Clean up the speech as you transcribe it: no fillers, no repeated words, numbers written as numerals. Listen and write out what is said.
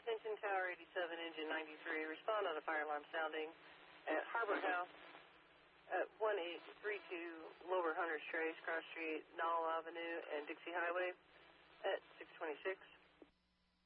Attention Tower 87, Engine 93. Respond on a fire alarm sounding at Harbor House at 1832 Lower Hunters Trace, Cross Street, Knoll Avenue, and Dixie Highway at 626.